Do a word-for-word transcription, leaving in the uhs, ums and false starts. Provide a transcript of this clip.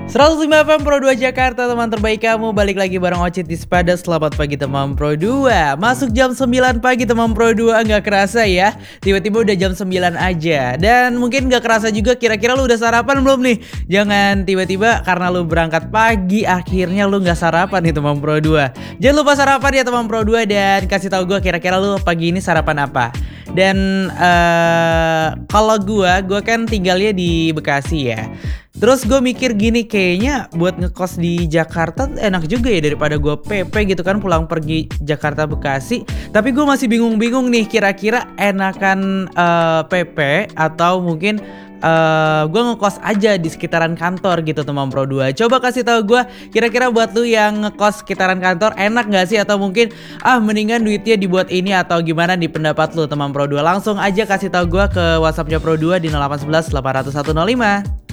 seratus lima F M Pro dua Jakarta, teman terbaik kamu. Balik lagi bareng Ocit di Sepada. Selamat pagi teman Pro dua. Masuk jam sembilan pagi teman Pro dua. Nggak kerasa ya, tiba-tiba udah jam sembilan aja. Dan mungkin nggak kerasa juga, kira-kira lu udah sarapan belum nih? Jangan tiba-tiba karena lu berangkat pagi akhirnya lu nggak sarapan nih teman Pro dua. Jangan lupa sarapan ya teman Pro dua. Dan kasih tahu gue kira-kira lu pagi ini sarapan apa. Dan uh, kalau gue, gue kan tinggalnya di Bekasi ya. Terus gue mikir gini, kayaknya buat ngekos di Jakarta enak juga ya daripada gue P P gitu kan, pulang pergi Jakarta Bekasi. Tapi gue masih bingung-bingung nih, kira-kira enakan uh, P P atau mungkin uh, gue ngekos aja di sekitaran kantor gitu teman Pro dua. Coba kasih tahu gue, kira-kira buat lu yang ngekos sekitaran kantor enak gak sih? Atau mungkin ah mendingan duitnya dibuat ini, atau gimana di pendapat lu teman Pro dua? Langsung aja kasih tahu gue ke WhatsAppnya Pro dua di nol delapan satu satu delapan nol satu nol lima.